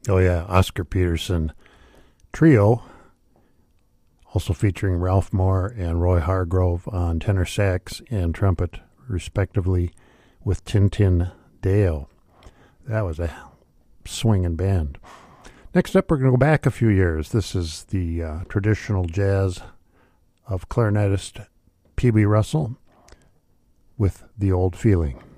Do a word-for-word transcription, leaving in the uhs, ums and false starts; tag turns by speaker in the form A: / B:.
A: Oh, yeah, Oscar Peterson Trio, also featuring Ralph Moore and Roy Hargrove on tenor sax and trumpet, respectively, with Tintin Deo. That was a swinging band. Next up, we're going to go back a few years. This is the uh, traditional jazz of clarinetist P B. Russell with The Old Feeling.